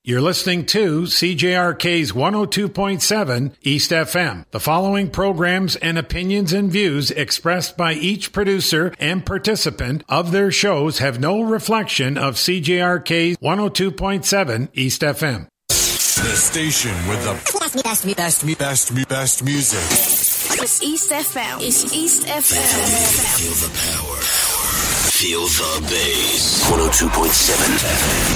You're listening to CJRK's 102.7 East FM. The following programs and opinions and views expressed by each producer and participant of their shows have no reflection of CJRK's 102.7 East FM. The station with the best music. It's East FM. It's East FM. Feel the power. Feel the bass. 102.7 FM.